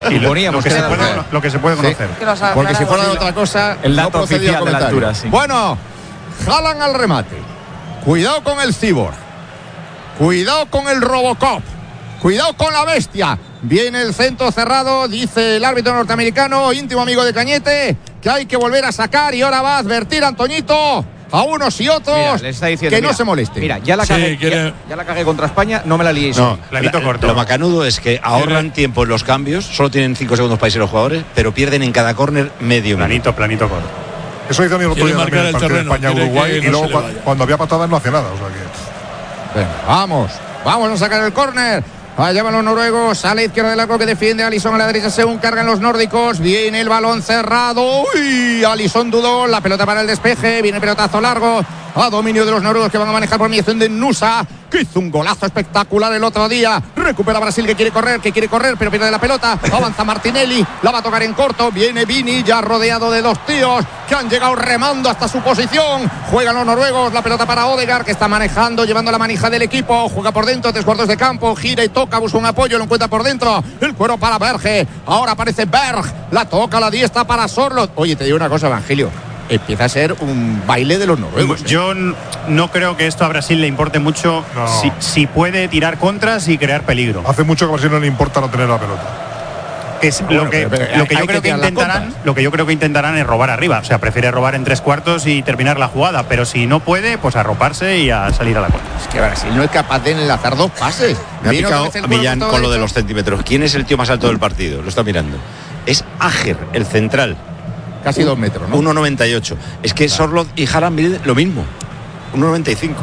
Y lo que se puede conocer. Sí. Porque si fuera de otra cosa, el dato no oficial de la altura, sí. Bueno, Haaland al remate. Cuidado con el Cyborg. Cuidado con el Robocop. Cuidado con la bestia. Viene el centro cerrado, dice el árbitro norteamericano, íntimo amigo de Cañete, que hay que volver a sacar y ahora va a advertir a Antoñito a unos y otros. Mira, le está diciendo, que no se moleste. Mira, ya la cagué contra España, no me la liéis. No, planito corto. Lo macanudo es que ahorran tiempo en los cambios, solo tienen 5 segundos para irse los jugadores, pero pierden en cada córner medio minuto. Planito corto. Eso hizo mi otro día también el partido de España-Uruguay y luego cuando había patadas no hacía nada. O sea que... Venga, vamos a sacar el córner. Allá van los noruegos, a la izquierda del arco que defiende Alisson, a la derecha según cargan los nórdicos, viene el balón cerrado, uy, Alisson dudó, la pelota para el despeje, viene el pelotazo largo, a dominio de los noruegos que van a manejar por mediación de Nusa, que hizo un golazo espectacular el otro día, recupera Brasil que quiere correr, pero pierde la pelota, avanza Martinelli, la va a tocar en corto, viene Vini ya rodeado de dos tíos que han llegado remando hasta su posición, juegan los noruegos, la pelota para Odegaard que está manejando, llevando la manija del equipo, juega por dentro, 3/4 de campo, gira y toca, busca un apoyo, lo encuentra por dentro, el cuero para Berge, ahora aparece Berg, la toca la diestra para Sorloth. Oye, te digo una cosa, Evangelio, empieza a ser un baile de los noruegos. Yo no creo que esto a Brasil le importe mucho, si puede tirar contras y crear peligro. Hace mucho que a Brasil no le importa no tener la pelota. Es lo que yo creo que intentarán es robar arriba, o sea, prefiere robar en 3/4 y terminar la jugada, pero si no puede, pues arroparse y a salir a la contra. Es que Brasil no es capaz de enlazar dos pases. Me ha picado a Millán con lo de los centímetros. ¿Quién es el tío más alto del partido? Lo está mirando. Es Ajer, el central. Casi 2 metros, ¿no? 1,98. Es que Sorloth y Haaland miden lo mismo. 1,95.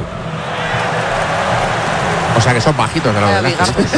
O sea que son bajitos de la verdad.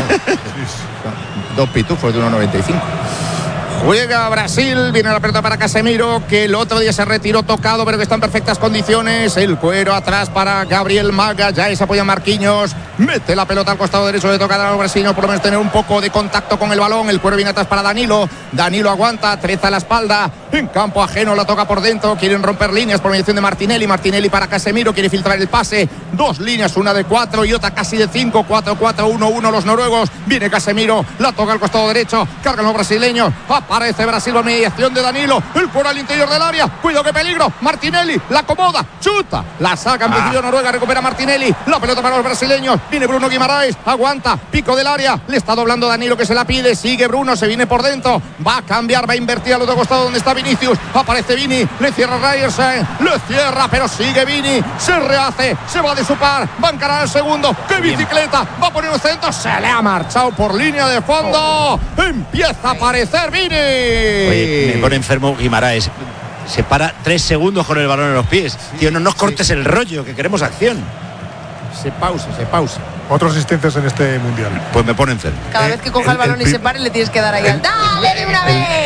Dos pitufos de 1,95. Juega Brasil, viene la pelota para Casemiro, que el otro día se retiró tocado, pero que está en perfectas condiciones. El cuero atrás para Gabriel Maga, ya se apoya Marquinhos, mete la pelota al costado derecho de tocar a los brasileños, por lo menos tener un poco de contacto con el balón. El cuero viene atrás para Danilo, Danilo aguanta, treza la espalda, en campo ajeno la toca por dentro, quieren romper líneas por mediación de Martinelli, Martinelli para Casemiro, quiere filtrar el pase, 2 líneas, una de 4 y otra casi de 5, 4-4-1-1 los noruegos, viene Casemiro, la toca al costado derecho, cargan los brasileños, aparece Brasil por mediación de Danilo, el cuero al interior del área, cuidado que peligro, Martinelli, la acomoda, chuta, la saca en principio Noruega, recupera Martinelli, la pelota para los brasileños, viene Bruno Guimaraes, aguanta, pico del área, le está doblando Danilo que se la pide, sigue Bruno, se viene por dentro, va a cambiar, va a invertir al otro costado donde está Vinicius, aparece Vini, le cierra Ryerson, le cierra, pero sigue Vini, se rehace, se va de su par, va a encarar el segundo, ¡qué bicicleta! Va a poner un centro, se le ha marchado por línea de fondo, empieza a aparecer Vini. Oye, me pone enfermo Guimaraes, se para 3 segundos con el balón en los pies, tío, no nos cortes el rollo, que queremos acción. Se pausa. 4 asistencias en este mundial. Pues me pone enfermo. Cada vez que coja el balón y se pare le tienes que dar ahí al ¡dale de una vez!